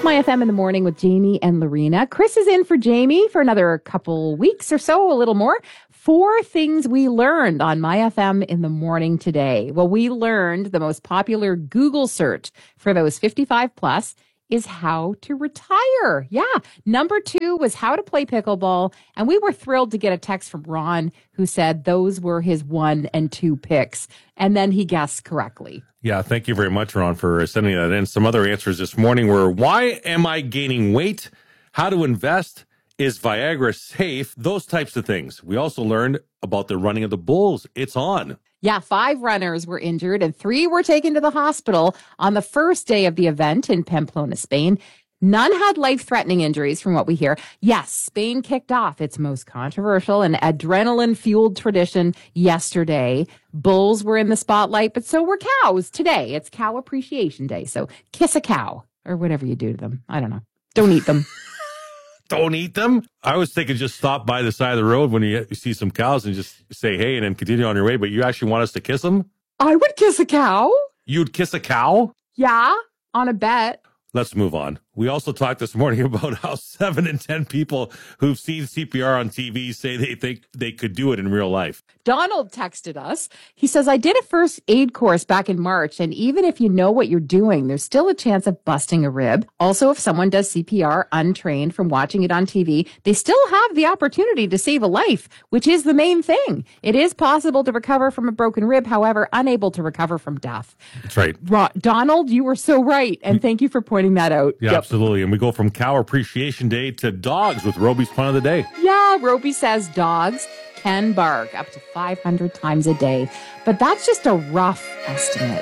My FM in the morning with Jamie and Lorena. Chris is in for Jamie for another couple weeks or so, a little more. 4 things we learned on My FM in the morning today. Well, we learned the most popular Google search for those 55 plus is how to retire. Yeah. Number 2 was how to play pickleball. And we were thrilled to get a text from Ron who said those were his 1 and 2 picks. And then he guessed correctly. Yeah, thank you very much, Ron, for sending that in. Some other answers this morning were, why am I gaining weight? How to invest? Is Viagra safe? Those types of things. We also learned about the running of the bulls. It's on. Yeah, 5 runners were injured and 3 were taken to the hospital on the first day of the event in Pamplona, Spain. None had life-threatening injuries from what we hear. Yes, Spain kicked off its most controversial and adrenaline-fueled tradition yesterday. Bulls were in the spotlight, but so were cows today. It's Cow Appreciation Day, so kiss a cow or whatever you do to them. I don't know. Don't eat them. Don't eat them? I was thinking just stop by the side of the road when you see some cows and just say, hey, and then continue on your way. But you actually want us to kiss them? I would kiss a cow. You'd kiss a cow? Yeah, on a bet. Let's move on. We also talked this morning about how 7 in 10 people who've seen CPR on TV say they think they could do it in real life. Donald texted us. He says, I did a first aid course back in March, and even if you know what you're doing, there's still a chance of busting a rib. Also, if someone does CPR untrained from watching it on TV, they still have the opportunity to save a life, which is the main thing. It is possible to recover from a broken rib, however, unable to recover from death. That's right. Donald, you were so right, and thank you for pointing that out. Yeah, absolutely. And we go from Cow Appreciation Day to dogs with Roby's Pun of the Day. Yeah, Roby says dogs can bark up to 500 times a day, but that's just a rough estimate.